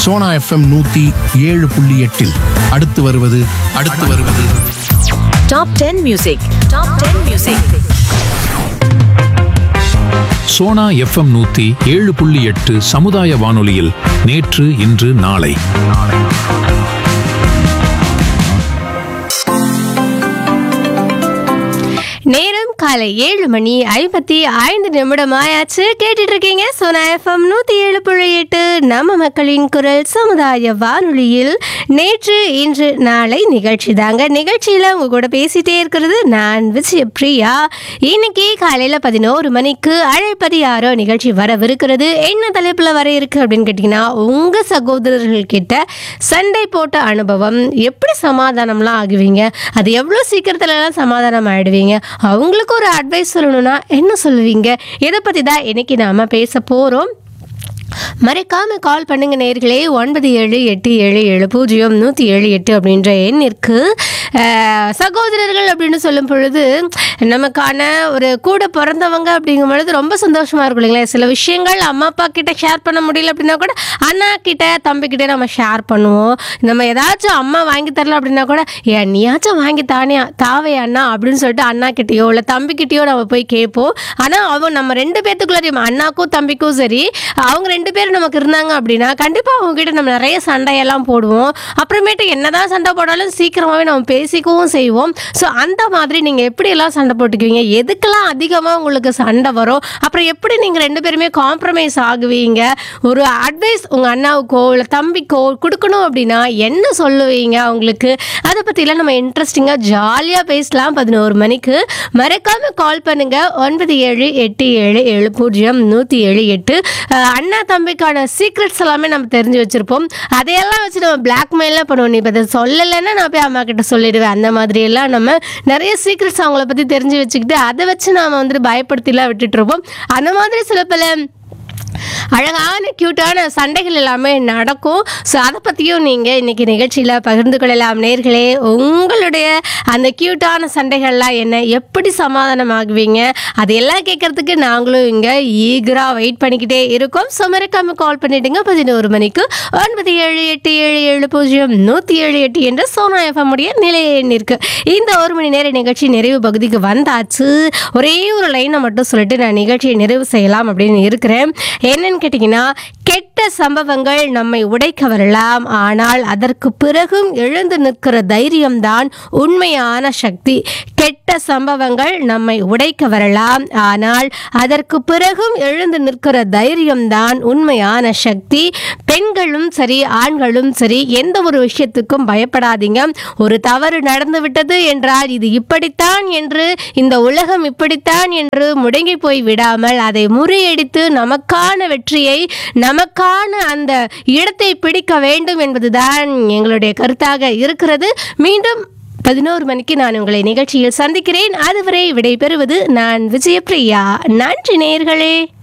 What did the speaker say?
Sona FM 107.8 அடுத்து வருவது Top 10 Music. Sona FM 107.8 சமுதாய வானொலியில் நேற்று இன்று நாளை. நேரம் காலை 7:55 ஆயாச்சு. கேட்டுட்டு இருக்கீங்க சோனா எஃப்எம் 107.8 நம்ம மக்களின் குரல் சமுதாய வானொலியில் நேற்று இன்று நாளை நிகழ்ச்சி தாங்க. நிகழ்ச்சியில் உங்க கூட பேசிட்டே இருக்கிறது நான் விஜயபிரியா. இன்னைக்கு காலையில் 11 மணிக்கு அழைப்பது யாரோ நிகழ்ச்சி வரவிருக்கிறது. என்ன தலைப்பில் வர இருக்கு அப்படின்னு கேட்டிங்கன்னா, உங்கள் சகோதரர்கள் கிட்ட சண்டை போட்ட அனுபவம், எப்படி சமாதானம்லாம் ஆகுவீங்க, அது எவ்வளோ சீக்கிரத்துலலாம் சமாதானம் ஆகிடுவீங்க, அவங்களுக்கு ஒரு அட்வைஸ் சொல்லணும்னா என்ன சொல்லுவீங்க, இதை பற்றி தான் இன்னைக்கு நாம் பேச போகிறோம். மறக்காம கால் பண்ணுங்க நேயர்களே. 9787700178 அப்படின்ற எண்ணிற்கு சகோதரர்கள் அப்படின்னு சொல்லும் பொழுது நமக்கான ஒரு கூட பிறந்தவங்க அப்படிங்கும் பொழுது ரொம்ப சந்தோஷமா இருக்கும் இல்லைங்களா. சில விஷயங்கள் அம்மா அப்பா கிட்ட ஷேர் பண்ண முடியல அப்படின்னா கூட அண்ணா கிட்ட தம்பி கிட்ட நம்ம ஷேர் பண்ணுவோம். நம்ம ஏதாச்சும் அம்மா வாங்கி தரல அப்படின்னா கூட நீயாச்சும் வாங்கி தாவே அண்ணா அப்படின்னு சொல்லிட்டு அண்ணா கிட்டேயோ இல்லை தம்பி கிட்டேயோ நம்ம போய் கேட்போம். ஆனால் அவன் நம்ம ரெண்டு பேர்த்துக்குள்ள அண்ணாக்கும் தம்பிக்கும் சரி, அவங்க ரெண்டு பேரும் நமக்கு இருந்தாங்க அப்படின்னா கண்டிப்பாக அவங்க கிட்ட நம்ம நிறைய சண்டையெல்லாம் போடுவோம். அப்புறமேட்டு என்னதான் சண்டை போடாலும் சீக்கிரமாகவே நம்ம பேசிக்கவும் செய்வோம். ஸோ அந்த மாதிரி நீங்கள் எப்படியெல்லாம் சண்டை போட்டுக்குவீங்க, எதுக்கெல்லாம் அதிகமாக உங்களுக்கு சண்டை வரும், அப்புறம் எப்படி நீங்கள் ரெண்டு பேருமே காம்ப்ரமைஸ் ஆகுவீங்க, ஒரு அட்வைஸ் உங்கள் அண்ணாவுக்கோ இல்லை தம்பிக்கோ கொடுக்கணும் அப்படின்னா என்ன சொல்லுவீங்க அவங்களுக்கு, அதை பற்றிலாம் நம்ம இன்ட்ரெஸ்டிங்காக ஜாலியாக பேசலாம் 11 மணிக்கு. மறக்காமல் கால் பண்ணுங்கள் 9787700178. அண்ணா தம்பிக்கான சீக்ரெட்ஸ் எல்லாமே நம்ம தெரிஞ்சு வச்சுருப்போம். அதையெல்லாம் வச்சு நம்ம பிளாக்மெயிலாம் பண்ணுவோம். நீ இப்போ அதை சொல்லலைன்னா நான் போய் அம்மா கிட்ட சொல்லிடுவேன். அந்த மாதிரியெல்லாம் நம்ம நிறைய சீக்ரெட்ஸ் அவங்கள பற்றி தெரிஞ்சு வச்சுக்கிட்டு அதை வச்சு நாம் பயப்படுத்திலாம் விட்டுட்டு இருப்போம். அந்த மாதிரி சில பல அழகான க்யூட்டான சண்டைகள் எல்லாமே நடக்கும். ஸோ அதை பற்றியும் நீங்கள் இன்றைக்கி நிகழ்ச்சியில் பகிர்ந்து கொள்ளலாம் நேயர்களே. உங்களுடைய அந்த க்யூட்டான சண்டைகள்லாம் என்ன, எப்படி சமாதானம் ஆகுவீங்க, அதையெல்லாம் கேட்குறதுக்கு நாங்களும் இங்கே ஈகராக வெயிட் பண்ணிக்கிட்டே இருக்கோம். ஸோ மறக்காமல் கால் பண்ணிவிடுங்க 11 மணிக்கு 9787700178 என்ற சோனா எஃப்எம் உடைய நிலைய எண் இருக்குது. இந்த ஒரு மணி நேர நிகழ்ச்சி நிறைவு பகுதிக்கு வந்தாச்சு. ஒரே ஒரு லைனை மட்டும் சொல்லிட்டு நான் நிகழ்ச்சியை நிறைவு செய்யலாம் அப்படின்னு இருக்கிறேன். என்னன்னு கேட்டீங்கன்னா, கெட்ட சம்பவங்கள் நம்மை உடைக்க வரலாம், ஆனால் அதற்கு பிறகும் எழுந்து நிற்கிற தைரியம்தான் உண்மையான சக்தி. கெட்ட சம்பவங்கள் நம்மை உடைக்க வரலாம், ஆனால் அதற்கு பிறகும் எழுந்து நிற்கிற தைரியம்தான் உண்மையான சக்தி. பெண்களும் சரி ஆண்களும் சரி எந்த ஒரு விஷயத்துக்கும் பயப்படாதீங்க. ஒரு தவறு நடந்து விட்டது என்றால் இது இப்படித்தான் என்று, இந்த உலகம் இப்படித்தான் என்று முடங்கி போய் விடாமல் அதை முறியடித்து நமக்கான வெற்றியை, நமக்கான அந்த இடத்தை பிடிக்க வேண்டும் என்பதுதான் எங்களுடைய கருத்தாக இருக்கிறது. மீண்டும் 11 மணிக்கு நான் உங்களை நிகழ்ச்சியில் சந்திக்கிறேன். அதுவரை விடைபெறுவது நான் விஜயபிரியா. நன்றி நேயர்களே.